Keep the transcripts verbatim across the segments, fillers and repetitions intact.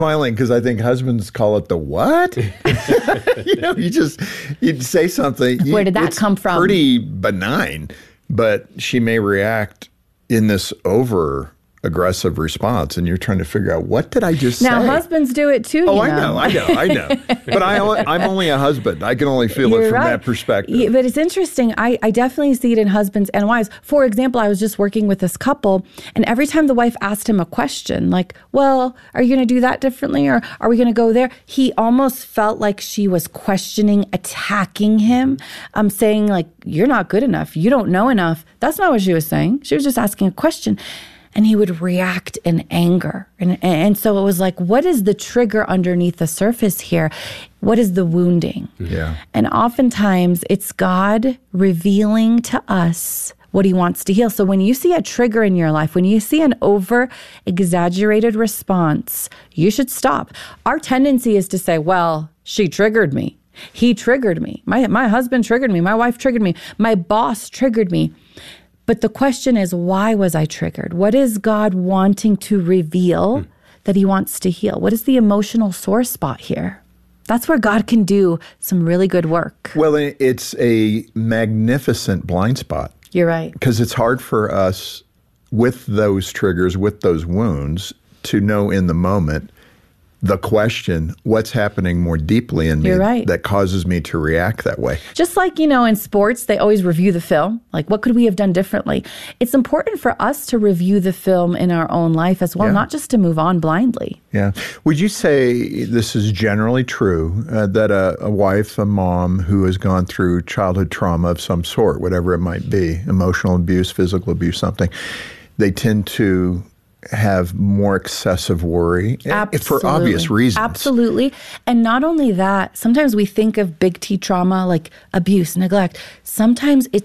smiling because I think husbands call it the what? you know, you just, you'd say something. You, Where did that it's come from? Pretty benign, but she may react in this over aggressive response, and you're trying to figure out, what did I just now, say? Now, husbands do it too, Oh, you I know. know, I know, I know. But I, only- I'm only a husband. I can only feel You're it from right. that perspective. Yeah, but it's interesting. I, I definitely see it in husbands and wives. For example, I was just working with this couple, and every time the wife asked him a question, like, well, are you going to do that differently, or are we going to go there? He almost felt like she was questioning, attacking him, um, saying, like, you're not good enough. You don't know enough. That's not what she was saying. She was just asking a question. And he would react in anger. And, and so it was like, what is the trigger underneath the surface here? What is the wounding? Yeah. And oftentimes it's God revealing to us what he wants to heal. So when you see a trigger in your life, when you see an over exaggerated response, you should stop. Our tendency is to say, well, she triggered me. He triggered me. My, my husband triggered me. My wife triggered me. My boss triggered me. But the question is, why was I triggered? What is God wanting to reveal hmm. that he wants to heal? What is the emotional sore spot here? That's where God can do some really good work. Well, it's a magnificent blind spot. You're right. Because it's hard for us with those triggers, with those wounds, to know in the moment the question, what's happening more deeply in me You're right. that causes me to react that way. Just like, you know, in sports, they always review the film. Like, what could we have done differently? It's important for us to review the film in our own life as well, Yeah. not just to move on blindly. Yeah. Would you say this is generally true, uh, that a, a wife, a mom who has gone through childhood trauma of some sort, whatever it might be, emotional abuse, physical abuse, something, they tend to have more excessive worry Absolutely. for obvious reasons. Absolutely. And not only that, sometimes we think of big T trauma like abuse, neglect. Sometimes it's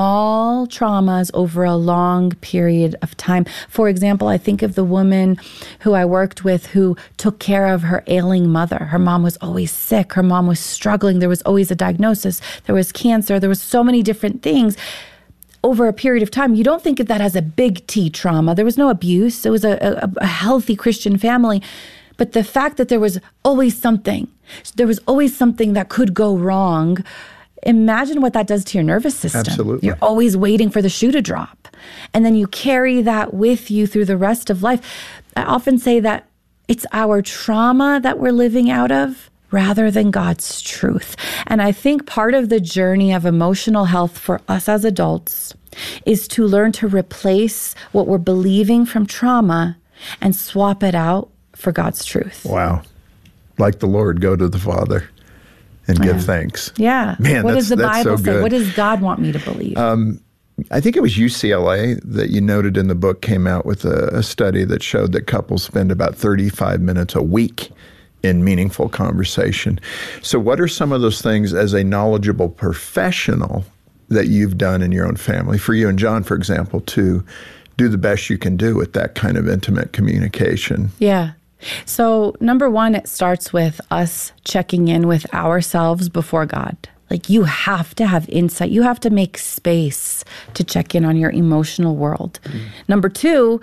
small traumas over a long period of time. For example, I think of the woman who I worked with who took care of her ailing mother. Her mom was always sick. Her mom was struggling. There was always a diagnosis. There was cancer. There was so many different things. Over a period of time, you don't think of that as a big T trauma. There was no abuse. It was a, a, a healthy Christian family. But the fact that there was always something, there was always something that could go wrong. Imagine what that does to your nervous system. Absolutely. You're always waiting for the shoe to drop. And then you carry that with you through the rest of life. I often say that it's our trauma that we're living out of rather than God's truth. And I think part of the journey of emotional health for us as adults is to learn to replace what we're believing from trauma and swap it out for God's truth. Wow. Like the Lord, go to the Father and give Yeah. thanks. Yeah. Man, what that's, does the that's Bible so say? good. What does God want me to believe? Um, I think it was U C L A that you noted in the book came out with a, a study that showed that couples spend about thirty-five minutes a week in meaningful conversation. So what are some of those things as a knowledgeable professional that you've done in your own family, for you and John, for example, to do the best you can do with that kind of intimate communication? Yeah. So number one, it starts with us checking in with ourselves before God. Like, you have to have insight. You have to make space to check in on your emotional world. Mm. Number two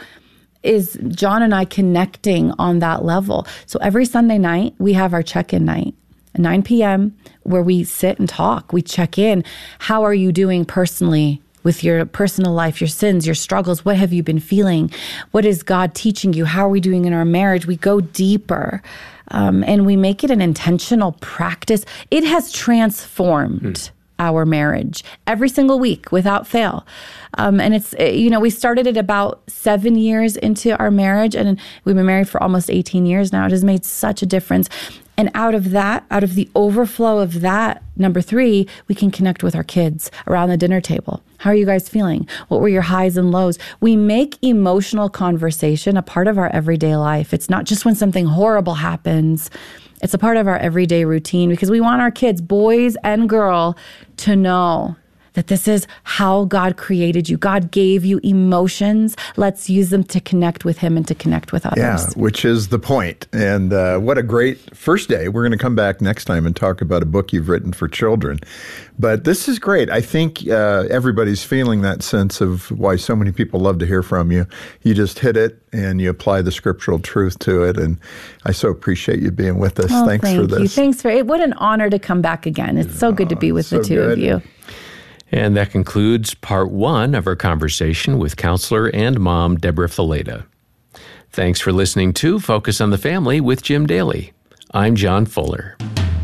is John and I connecting on that level. So every Sunday night, we have our check-in night at nine p.m. where we sit and talk. We check in. How are you doing personally with your personal life, your sins, your struggles? What have you been feeling? What is God teaching you? How are we doing in our marriage? We go deeper. Um, and we make it an intentional practice. It has transformed mm. our marriage every single week without fail. Um, and it's, you know, we started it about seven years into our marriage, and we've been married for almost eighteen years now. It has made such a difference. And out of that, out of the overflow of that, number three, we can connect with our kids around the dinner table. How are you guys feeling? What were your highs and lows? We make emotional conversation a part of our everyday life. It's not just when something horrible happens. It's a part of our everyday routine because we want our kids, boys and girl, to know that this is how God created you. God gave you emotions. Let's use them to connect with him and to connect with others. Yeah, which is the point. And uh, what a great first day. We're going to come back next time and talk about a book you've written for children. But this is great. I think uh, everybody's feeling that sense of why so many people love to hear from you. You just hit it and you apply the scriptural truth to it. And I so appreciate you being with us. Oh, Thanks thank for this. You. Thanks for it. What an honor to come back again. It's so good to be with so the two good. of you. And that concludes part one of our conversation with counselor and mom, Deborah Fileta. Thanks for listening to Focus on the Family with Jim Daly. I'm John Fuller.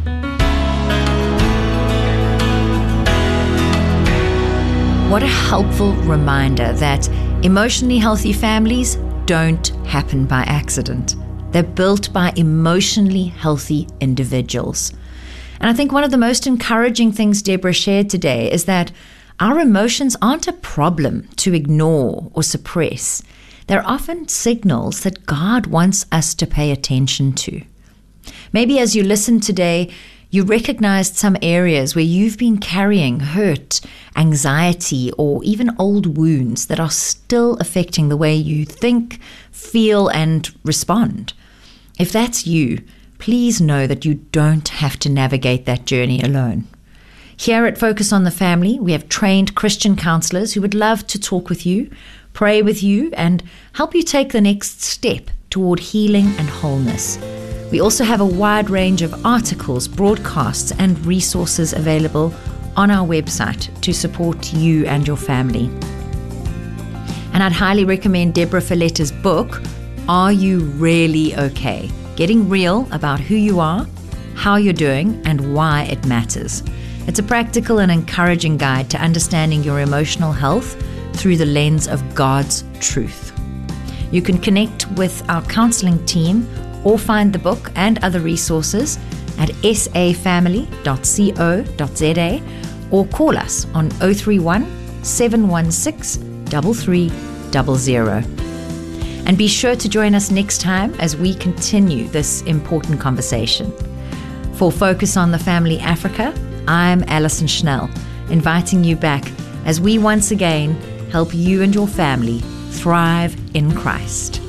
What a helpful reminder that emotionally healthy families don't happen by accident. They're built by emotionally healthy individuals. And I think one of the most encouraging things Deborah shared today is that our emotions aren't a problem to ignore or suppress. They're often signals that God wants us to pay attention to. Maybe as you listen today, you recognized some areas where you've been carrying hurt, anxiety, or even old wounds that are still affecting the way you think, feel, and respond. If that's you, please know that you don't have to navigate that journey alone. Here at Focus on the Family, we have trained Christian counselors who would love to talk with you, pray with you, and help you take the next step toward healing and wholeness. We also have a wide range of articles, broadcasts, and resources available on our website to support you and your family. And I'd highly recommend Deborah Fileta's book, Are You Really Okay? Getting real about who you are, how you're doing, and why it matters. It's a practical and encouraging guide to understanding your emotional health through the lens of God's truth. You can connect with our counseling team or find the book and other resources at s a family dot co dot z a or call us on zero three one, seven one six, three three zero zero. And be sure to join us next time as we continue this important conversation. For Focus on the Family Africa, I'm Alison Schnell, inviting you back as we once again help you and your family thrive in Christ.